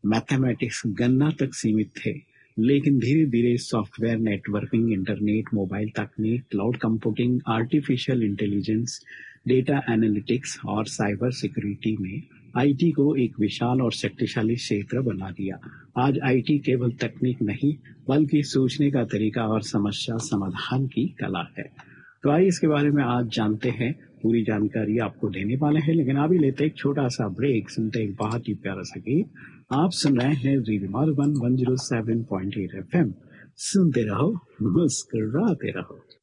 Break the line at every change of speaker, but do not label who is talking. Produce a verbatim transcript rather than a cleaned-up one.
Mathematics, गणना तक सीमित थे, लेकिन धीरे धीरे सॉफ्टवेयर, नेटवर्किंग, इंटरनेट, मोबाइल तकनीक, cloud computing, artificial intelligence, data analytics और साइबर सिक्योरिटी में आईटी को एक विशाल और शक्तिशाली क्षेत्र बना दिया। आज आईटी केवल तकनीक नहीं, बल्कि सोचने का तरीका और समस्या समाधान की कला है। तो आइए इसके बारे में आज जानते हैं। पूरी जानकारी आपको देने वाले हैं, लेकिन अभी लेते एक छोटा सा ब्रेक, सुनते एक बहुत ही प्यारा सा गीत। आप सुन रहे हैं radio Madhuban one zero seven point eight FM. सुनते रहो, मुस्कुराते रहो।